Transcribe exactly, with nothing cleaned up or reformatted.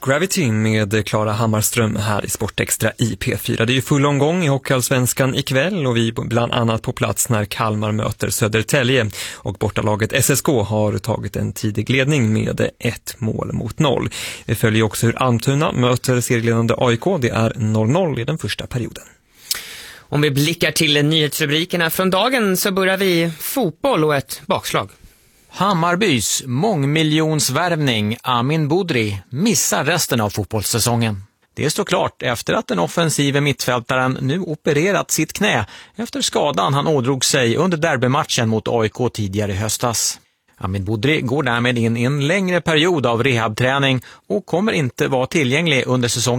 Gravity med Klara Hammarström här i Sportextra i P fyra. Det är ju full omgång i Hockeyallsvenskan ikväll och vi är bland annat på plats när Kalmar möter Södertälje. Och bortalaget S S K har tagit en tidig ledning med ett mål mot noll. Vi följer också hur Almtuna möter serieledande A I K. Det är noll noll i den första perioden. Om vi blickar till nyhetsrubrikerna från dagen så börjar vi fotboll och ett bakslag. Hammarbys mångmiljonsvärvning Amin Budri missar resten av fotbollssäsongen. Det står klart efter att den offensiva mittfältaren nu opererat sitt knä efter skadan han ådrog sig under derbymatchen mot A I K tidigare i höstas. Amin Budri går därmed in i en längre period av rehabträning och kommer inte vara tillgänglig under säsongen.